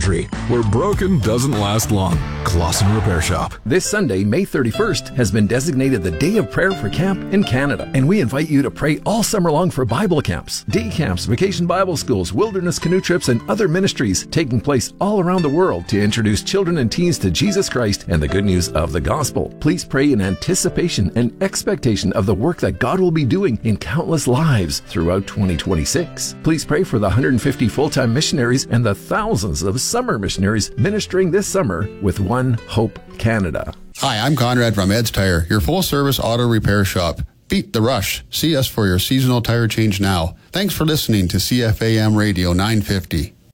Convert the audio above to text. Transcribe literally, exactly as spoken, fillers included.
country, where broken doesn't last long. Clausen Repair Shop. This Sunday, May thirty-first, has been designated the Day of Prayer for Camp in Canada, and we invite you to pray all summer long for Bible camps, day camps, vacation Bible schools, wilderness canoe trips, and other ministries taking place all around the world to introduce children and teens to Jesus Christ and the good news of the gospel. Please pray in anticipation and expectation of the work that God will be doing in countless lives throughout twenty twenty-six. Please pray for the one hundred fifty full-time missionaries and the thousands of summer missionaries ministering this summer with One Hope Canada. Hi, I'm Conrad from Ed's Tire, your full-service auto repair shop. Beat the rush. See us for your seasonal tire change now. Thanks for listening to C F A M Radio nine fifty.